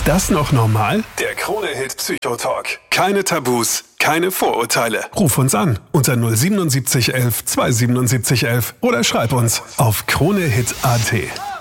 das noch normal? Der Krone-Hit Psychotalk. Keine Tabus, keine Vorurteile. Ruf uns an unter 07711 27711 oder schreib uns auf kronehit.at.